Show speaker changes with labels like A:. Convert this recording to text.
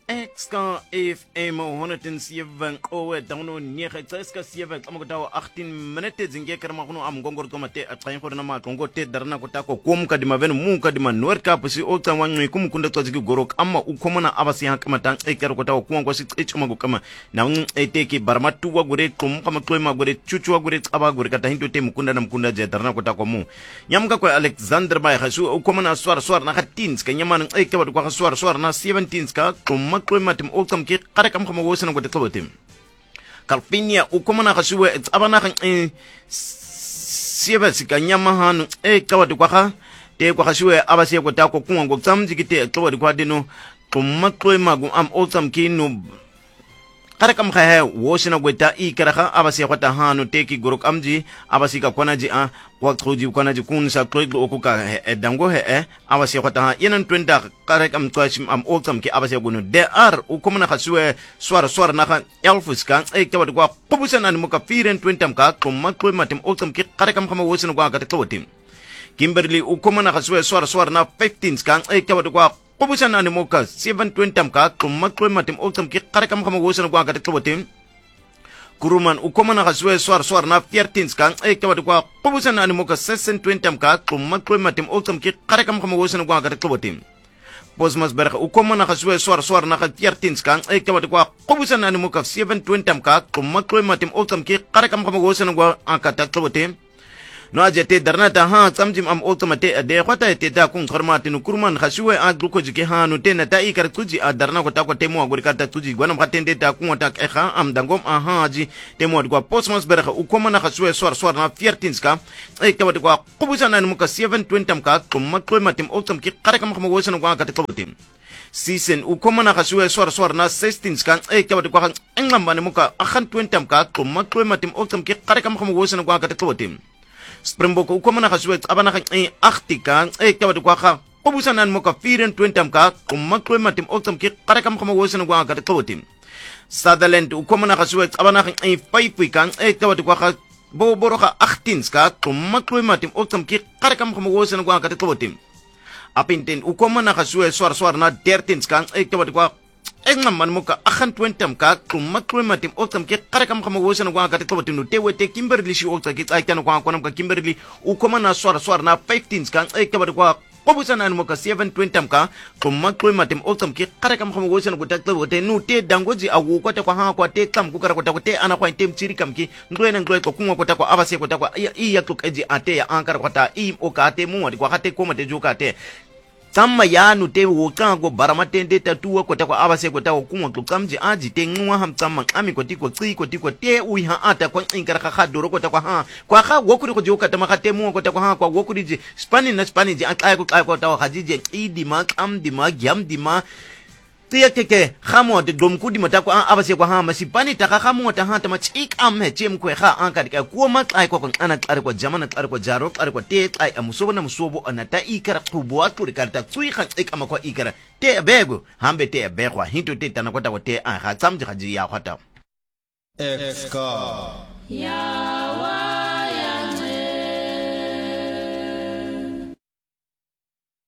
A: Exka FM 107 kowe dawno nyege tseska 7 amagutawa 18 minutes zingekera makuno am gongor to mate atsayin korna ma kongo te darna kota ko kom kadima ven mun kadima norka pusi ota wanyi kum kunda to zigi gorok amma ukomana abasi hakamata ekero kota ko kongo si echuma kama na eteki barmatu wa gore kum kama klema gore chuchu wa gore tsaba gore kata hinto te mukunda na mukunda je darna kota ko mu nyamga ko Alexander Bay khasu ukomana swar na 13 ka nyamana ekero ko swar na 17 ka kum matim okam ki qarakam khama wosana ko tlotim kalpinia ukomana khasuwe abana khan sieba sikanyama hanu kawadi kwa te kwa khasuwe abase ko ta ko kunwa go tsamjikite kawadi kwa dino kumakwe magu am okam ki no qarakam khahe wosana go ta ikara abase ko ta hanu teki gorok amji abasi ka konaji a kwa khoji konaji kunsa kloido okuka dango he abase ko ta yenan 20 qarakam twashim am okam ki abase go no der ukomana khasuwe swar na khan elfus kan kawadi kwa pobusana ni muka 20 ka kumakwe matim okam ki qarakam khama wosana go ka tlotim Kimberly ukomana khasuwe swar na 15 kan kawadi kwa pobusana ni muka 720 ka kumakwe matim okam ki qarakam khama wosana go ka tlotim Kuruman ukomana khasuwe swar na 13 kan kawadi kwa pobusana ni muka 620 ka kumakwe matim okam ki qarakam khama wosana go ka tlotim Posmas berga ukomana khasuwe swar na 13 kan kawadi kwa pobusana ni muka 720 ka kumakwe matim okam ki qarakam khama wosana go ka tlotim no ajete darnata ha samjim am automate de khota te ta kun kharmati nu kurman khashuwe a gluko jike ha no te na ta ikar tuji a darna ko ta ko temo agor ka ta tuji gwanam khatende ta kun ta kha am dangom a ha ji temo ko posmas berga ukomana khashuwe swar na 14 ka kawadi kwa kubusana ni muka 720 ka kumakwe matim autom ki qarakam khama wosana ko ka tlotim season ukomana khashuwe swar na 16 kan kawadi kwa ngamba ni muka 120 ka kumakwe matim autom ki qarakam khama wosana ko ka tlotim Springbok ukomana khasuwe abana khan 80 kan kawadi kwa kha pobusana muka 24 ka kumakwe matim oktam ki qarakam khama wosana go ka tlotim Sutherland ukomana khasuwe abana khan 5 kan kawadi kwa kha boboro kha 18 ka kumakwe matim oktam ki qarakam khama wosana go ka tlotim Apinten ukomana khasuwe swar na 13 kan kawadi kwa man muka 20 ka kumakwe matim oktam ki qarakam khama wosana go ka tlotim no tewete Kimberly shi okta ki tsaikana ko konam ka Kimberly ukomana swar na 15 kan kawadi kwa pobusana ni muka 720 ka kumakwe matim oktam ki qarakam khama wosana go tlotim no te dangoji awu ko ta ko ha ko te kam ku kara ko ta ko te ana ko tem chiri kam ki ndwena ndwe ko kunwa ko ta ko abase ko ta ko i ya tuk eji ate ya ankara ko ta i o ka te mu ko hate ko mate joka te Tama ya no te wokango baramatende tatuwa kwa takwa abase kwa takwa kumwa tukamji aji te ngwa hamtama ami kwa tiko te uiha ata kwa inkara kaka doro kwa takwa haa kwa kaa wakuri kwa joka tamaka te mua kwa takwa haa kwa wakuri ji Spani ji aklaya kwa takwa hajiji idima amdima gyamdima Tia keke khamo de domku di mata ko abase ko ha masipani ta khamo ta ha ta machik am he chem ko kha an ka ko ma ai ko ana tsare ko jamana tsare ko jaro tsare ko te ai amusobo na musobo anata ikara kubo atu rikarta tsui kha ik am ko ikara te bego hambe te begwa hinto te tana ko ta ko te an ha samji khaji ya khata
B: Exka
C: ya